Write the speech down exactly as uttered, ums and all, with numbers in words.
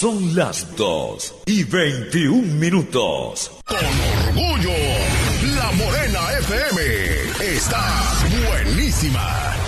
Son las dos y veintiún minutos. Con orgullo, La Morena F M está buenísima.